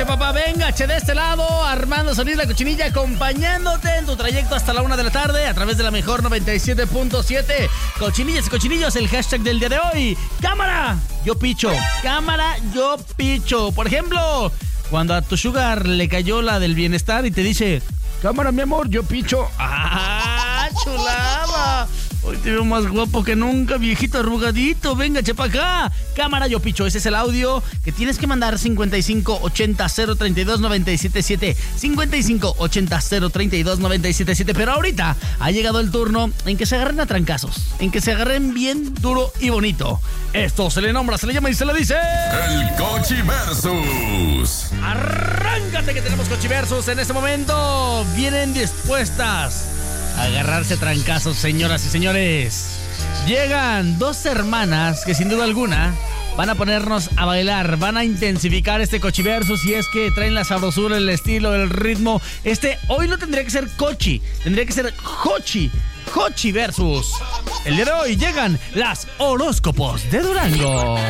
che, papá, venga, che, de este lado, Armando Solís, la Cochinilla, acompañándote en tu trayecto hasta la 1 de la tarde a través de la mejor 97.7. Cochinillas y cochinillos, el hashtag del día de hoy. ¡Cámara! Yo picho. ¡Cámara! Yo picho. Por ejemplo, cuando a tu sugar le cayó la del bienestar y te dice, cámara, mi amor, yo picho. ¡Ah, chulada! Hoy te veo más guapo que nunca, viejito arrugadito. Venga, chepa acá. Cámara, yo picho. Ese es el audio que tienes que mandar 5580-032-977. 5580-032-977. Pero ahorita ha llegado el turno en que se agarren a trancazos. En que se agarren bien duro y bonito. Esto se le nombra, se le llama y se le dice... El Cochiversus. Arráncate que tenemos Cochiversus en este momento. Vienen dispuestas a agarrarse a trancazos, señoras y señores. Llegan dos hermanas que sin duda alguna van a ponernos a bailar, van a intensificar este Cochiversus. Y es que traen la sabrosura, el estilo, el ritmo. Hoy no tendría que ser Cochi, tendría que ser Cochiversus. El día de hoy llegan las horóscopos de Durango.